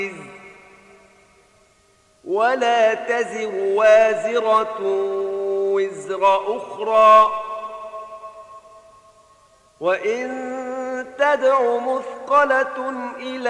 ولا تزر وازرة وزر أخرى، وإن تدع مثقلة إلى